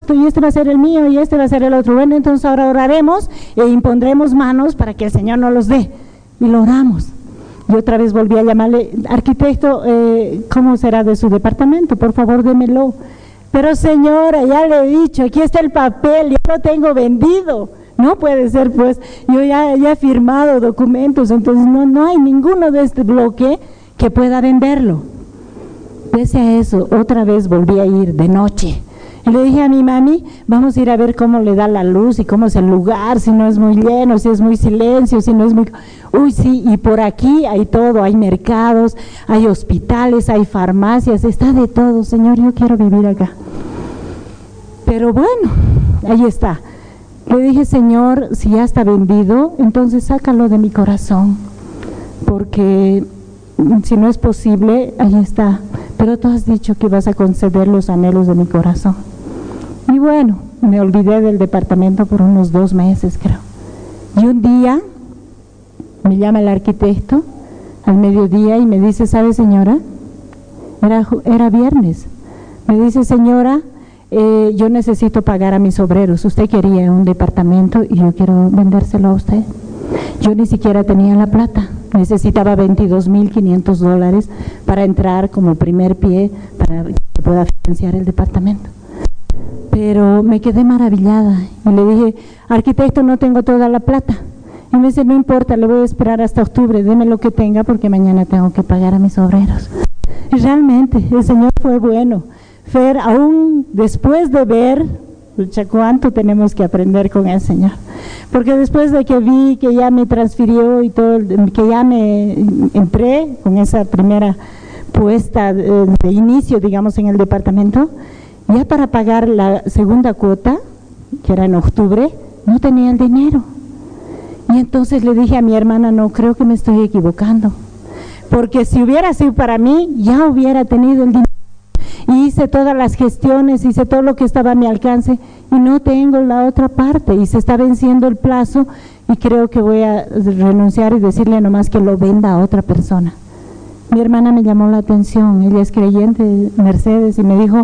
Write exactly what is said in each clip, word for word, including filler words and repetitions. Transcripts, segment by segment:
pacto, y este va a ser el mío, y este va a ser el otro. Bueno, entonces ahora oraremos e impondremos manos para que el Señor nos los dé. Y lo oramos. Y otra vez volví a llamarle, arquitecto, eh, ¿cómo será de su departamento? Por favor, démelo. Pero señora, ya le he dicho, aquí está el papel, ya lo tengo vendido. No puede ser, pues, yo ya, ya he firmado documentos, entonces no, no hay ninguno de este bloque que pueda venderlo. Pese a eso, otra vez volví a ir de noche. Y le dije a mi mami, vamos a ir a ver cómo le da la luz y cómo es el lugar, si no es muy lleno, si es muy silencio, si no es muy... Uy, sí, y por aquí hay todo, hay mercados, hay hospitales, hay farmacias, está de todo, Señor, yo quiero vivir acá. Pero bueno, ahí está. Le dije, Señor, si ya está vendido, entonces sácalo de mi corazón, porque si no es posible, ahí está. Pero tú has dicho que vas a conceder los anhelos de mi corazón. Y bueno, me olvidé del departamento por unos dos meses, creo. Y un día me llama el arquitecto al mediodía y me dice, ¿sabe, señora? Era, era viernes. Me dice, señora, eh, yo necesito pagar a mis obreros. Usted quería un departamento y yo quiero vendérselo a usted. Yo ni siquiera tenía la plata. Necesitaba veintidós mil quinientos dólares para entrar como primer pie para que pueda financiar el departamento. Pero me quedé maravillada y le dije, arquitecto, no tengo toda la plata. Y me dice, no importa, le voy a esperar hasta octubre, deme lo que tenga porque mañana tengo que pagar a mis obreros. Y realmente el Señor fue bueno. Fer, aún después de ver, pucha, cuánto tenemos que aprender con el Señor. Porque después de que vi que ya me transfirió y todo, que ya me entré con esa primera puesta de, de inicio, digamos, en el departamento, ya para pagar la segunda cuota, que era en octubre, no tenía el dinero. Y entonces le dije a mi hermana, no, creo que me estoy equivocando, porque si hubiera sido para mí, ya hubiera tenido el dinero. Y hice todas las gestiones, hice todo lo que estaba a mi alcance y no tengo la otra parte y se está venciendo el plazo y creo que voy a renunciar y decirle nomás que lo venda a otra persona. Mi hermana me llamó la atención, ella es creyente, Mercedes, y me dijo,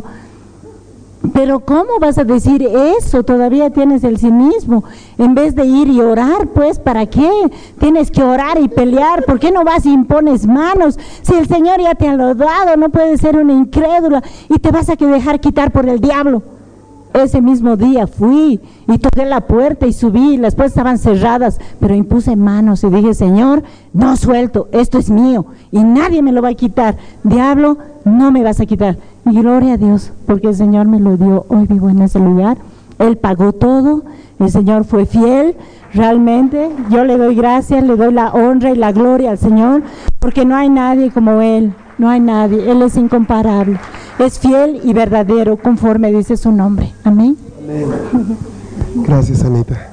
pero ¿cómo vas a decir eso? Todavía tienes el cinismo. En vez de ir y orar, pues, ¿para qué? Tienes que orar y pelear. ¿Por qué no vas y impones manos? Si el Señor ya te ha lo dado, no puedes ser una incrédula y te vas a que dejar quitar por el diablo. Ese mismo día fui y toqué la puerta y subí, las puertas estaban cerradas, pero impuse manos y dije, Señor, no suelto, esto es mío y nadie me lo va a quitar. Diablo, no me vas a quitar. Y gloria a Dios, porque el Señor me lo dio. Hoy vivo en ese lugar, Él pagó todo, el Señor fue fiel, realmente yo le doy gracias, le doy la honra y la gloria al Señor, porque no hay nadie como Él, no hay nadie, Él es incomparable, es fiel y verdadero, conforme dice su nombre. Amén. Amén. Gracias, Anita.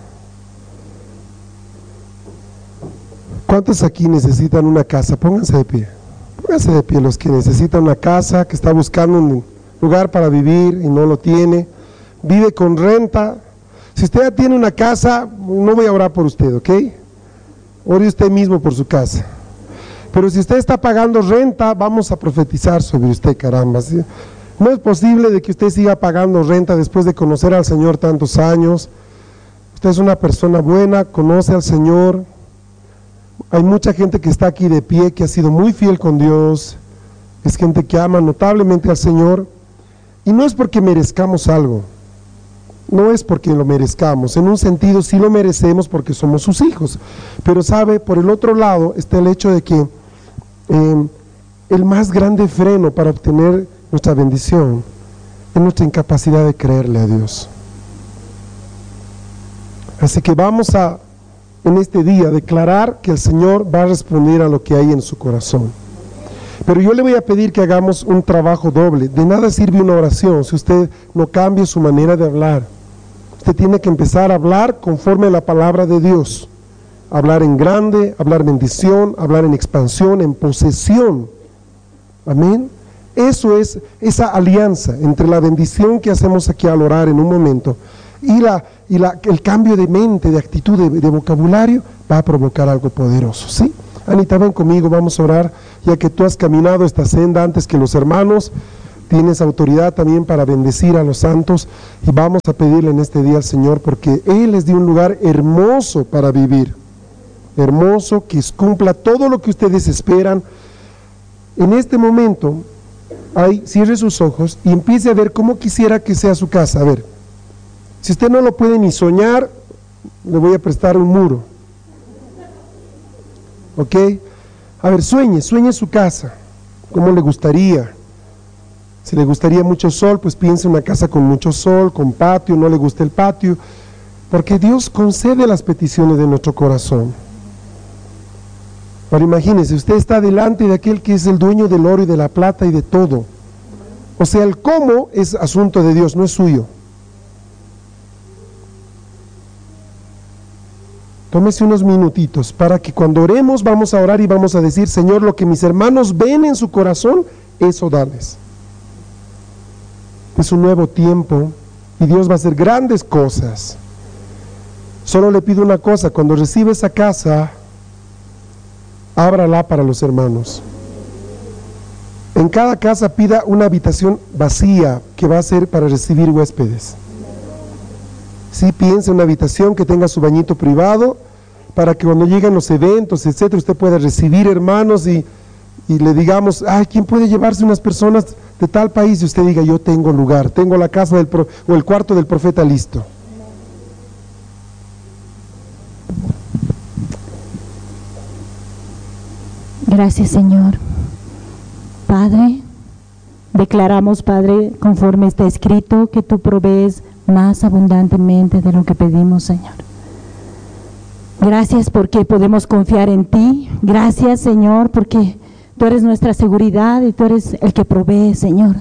¿Cuántos aquí necesitan una casa? Pónganse de pie. Pónganse de pie los que necesitan una casa, que está buscando un lugar para vivir y no lo tiene, vive con renta. Si usted ya tiene una casa, no voy a orar por usted, ¿ok? Ore usted mismo por su casa. Pero si usted está pagando renta, vamos a profetizar sobre usted, caramba. ¿Sí? No es posible de que usted siga pagando renta después de conocer al Señor tantos años. Usted es una persona buena, conoce al Señor. Hay mucha gente que está aquí de pie, que ha sido muy fiel con Dios, es gente que ama notablemente al Señor, y no es porque merezcamos algo, no es porque lo merezcamos, en un sentido sí lo merecemos porque somos sus hijos, pero sabe, por el otro lado está el hecho de que eh, el más grande freno para obtener nuestra bendición es nuestra incapacidad de creerle a Dios. Así que vamos a en este día declarar que el Señor va a responder a lo que hay en su corazón. Pero yo le voy a pedir que hagamos un trabajo doble. De nada sirve una oración si usted no cambia su manera de hablar. Usted tiene que empezar a hablar conforme a la palabra de Dios. Hablar en grande, hablar bendición, hablar en expansión, en posesión. Amén. Eso es esa alianza entre la bendición que hacemos aquí al orar en un momento y, la, y la, el cambio de mente, de actitud, de, de vocabulario, va a provocar algo poderoso, ¿sí? Anita, ven conmigo, vamos a orar, ya que tú has caminado esta senda antes que los hermanos, tienes autoridad también para bendecir a los santos, y vamos a pedirle en este día al Señor, porque Él les dio un lugar hermoso para vivir, hermoso, que cumpla todo lo que ustedes esperan. En este momento, ahí, cierre sus ojos y empiece a ver cómo quisiera que sea su casa. A ver, si usted no lo puede ni soñar, le voy a prestar un muro, ¿ok? A ver, sueñe, sueñe su casa, cómo le gustaría. Si le gustaría mucho sol, pues piense en una casa con mucho sol, con patio. No le gusta el patio, porque Dios concede las peticiones de nuestro corazón. Ahora imagínese, usted está delante de aquel que es el dueño del oro y de la plata y de todo. O sea, el cómo es asunto de Dios, no es suyo. Tómese unos minutitos para que cuando oremos vamos a orar y vamos a decir: Señor, lo que mis hermanos ven en su corazón, eso dales. Es un nuevo tiempo y Dios va a hacer grandes cosas. Solo le pido una cosa: cuando reciba esa casa, ábrala para los hermanos. En cada casa pida una habitación vacía que va a ser para recibir huéspedes. Sí, piense en una habitación que tenga su bañito privado, para que cuando lleguen los eventos, etcétera, usted pueda recibir hermanos y, y le digamos: ay, ¿quién puede llevarse unas personas de tal país? Y usted diga: yo tengo lugar, tengo la casa del pro, o el cuarto del profeta listo. Gracias, Señor. Padre, declaramos, Padre, conforme está escrito, que tú provees más abundantemente de lo que pedimos, Señor. Gracias porque podemos confiar en ti. Gracias, Señor, porque tú eres nuestra seguridad y tú eres el que provee, Señor.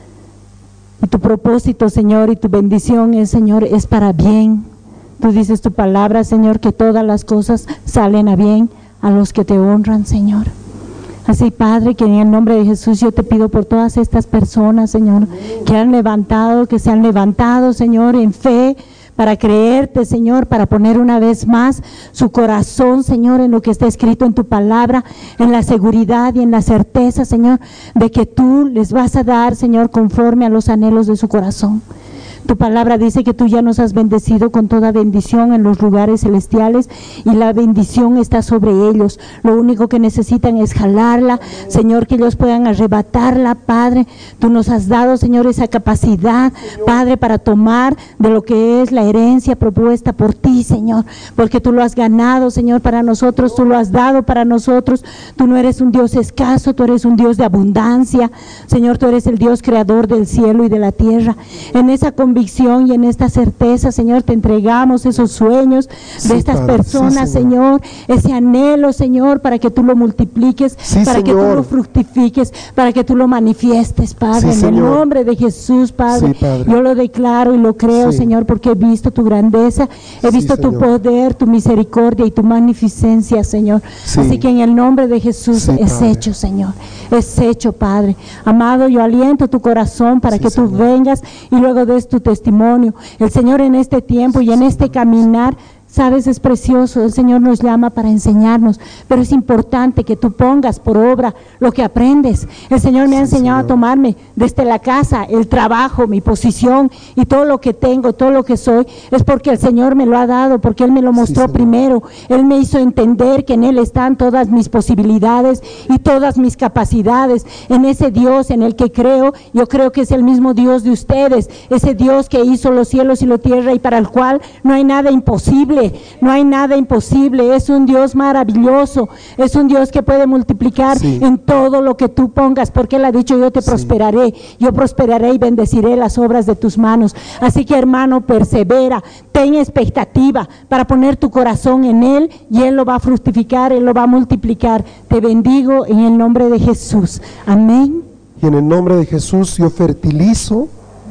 Y tu propósito, Señor, y tu bendición es, Señor, es para bien. Tú dices tu palabra, Señor, que todas las cosas salen a bien a los que te honran, Señor. Así, Padre, que en el nombre de Jesús yo te pido por todas estas personas, Señor, que han levantado, que se han levantado, Señor, en fe, para creerte, Señor, para poner una vez más su corazón, Señor, en lo que está escrito en tu palabra, en la seguridad y en la certeza, Señor, de que tú les vas a dar, Señor, conforme a los anhelos de su corazón. Tu palabra dice que tú ya nos has bendecido con toda bendición en los lugares celestiales, y la bendición está sobre ellos. Lo único que necesitan es jalarla, Señor, que ellos puedan arrebatarla, Padre. Tú nos has dado, Señor, esa capacidad, Padre, para tomar de lo que es la herencia propuesta por ti, Señor, porque tú lo has ganado, Señor, para nosotros, tú lo has dado para nosotros. Tú no eres un Dios escaso, tú eres un Dios de abundancia, Señor. Tú eres el Dios creador del cielo y de la tierra. En esa convicción y en esta certeza, Señor, te entregamos esos sueños sí, de estas Padre, personas, sí, Señor. Señor, ese anhelo, Señor, para que tú lo multipliques, sí, para Señor. que tú lo fructifiques, para que tú lo manifiestes, Padre, sí, en el nombre de Jesús, Padre. Sí, Padre. Yo lo declaro y lo creo, sí. Señor, porque he visto tu grandeza, he visto sí, tu poder, tu misericordia y tu magnificencia, Señor. Sí. Así que en el nombre de Jesús sí, es Padre. hecho, Señor, es hecho, Padre. Amado, yo aliento tu corazón para sí, que tú Señor. vengas y luego des tu testimonio. El Señor, en este tiempo y en este caminar, sabes, es precioso. El Señor nos llama para enseñarnos, pero es importante que tú pongas por obra lo que aprendes. El Señor me sí, ha enseñado Señor. a tomarme desde la casa, el trabajo, mi posición y todo lo que tengo, todo lo que soy, es porque el Señor me lo ha dado, porque Él me lo mostró sí, primero. Él me hizo entender que en Él están todas mis posibilidades y todas mis capacidades. En ese Dios en el que creo, yo creo que es el mismo Dios de ustedes, ese Dios que hizo los cielos y la tierra y para el cual no hay nada imposible. No hay nada imposible. Es un Dios maravilloso, es un Dios que puede multiplicar sí. en todo lo que tú pongas, porque Él ha dicho: yo te sí. prosperaré, yo prosperaré y bendeciré las obras de tus manos. Así que, hermano, persevera, ten expectativa para poner tu corazón en Él, y Él lo va a fructificar, Él lo va a multiplicar. Te bendigo en el nombre de Jesús, amén. Y en el nombre de Jesús yo fertilizo,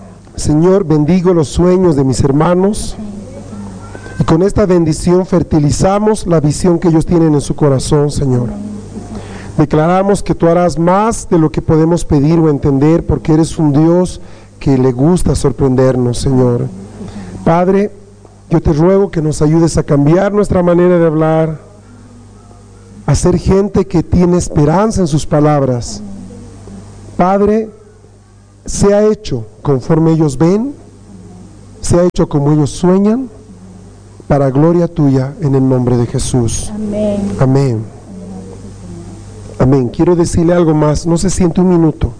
Señor, bendigo los sueños de mis hermanos. Y con esta bendición fertilizamos la visión que ellos tienen en su corazón, Señor. Declaramos que tú harás más de lo que podemos pedir o entender, porque eres un Dios que le gusta sorprendernos, Señor. Padre, yo te ruego que nos ayudes a cambiar nuestra manera de hablar, a ser gente que tiene esperanza en sus palabras. Padre, se ha hecho conforme ellos ven, se ha hecho como ellos sueñan, para gloria tuya, en el nombre de Jesús. Amén. Amén. Amén. Quiero decirle algo más, no se siente un minuto.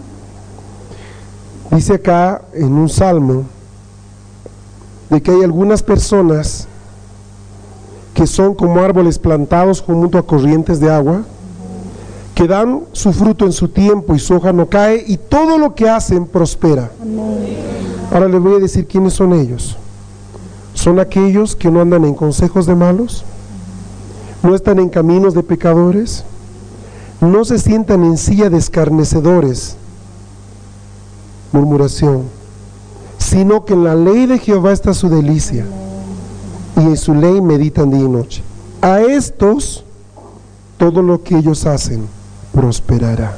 Dice acá en un salmo de que hay algunas personas que son como árboles plantados junto a corrientes de agua, que dan su fruto en su tiempo y su hoja no cae, y todo lo que hacen prospera. Amén. Ahora les voy a decir quiénes son ellos. Son aquellos que no andan en consejos de malos, no están en caminos de pecadores, no se sientan en silla de escarnecedores, murmuración, sino que en la ley de Jehová está su delicia, y en su ley meditan día y noche. A estos, todo lo que ellos hacen prosperará.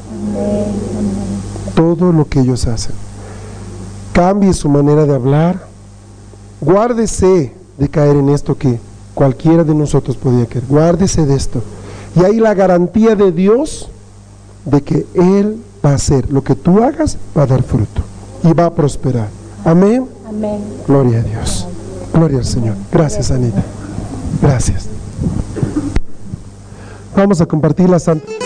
Todo lo que ellos hacen. Cambie su manera de hablar. Guárdese de caer en esto que cualquiera de nosotros podía caer. Guárdese de esto. Y hay la garantía de Dios de que Él va a hacer lo que tú hagas, va a dar fruto y va a prosperar. Amén. Amén. Gloria a Dios. Gloria al Señor. Gracias, Anita. Gracias. Vamos a compartir la Santa.